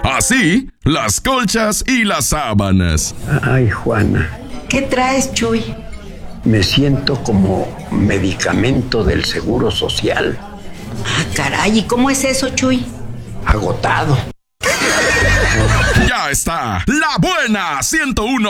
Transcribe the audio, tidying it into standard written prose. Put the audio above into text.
Así, las colchas y las sábanas. Ay, Juana. ¿Qué traes, Chuy? Me siento como medicamento del Seguro Social. Ah, caray, ¿y cómo es eso, Chuy? Agotado. Ya está, La Buena 101.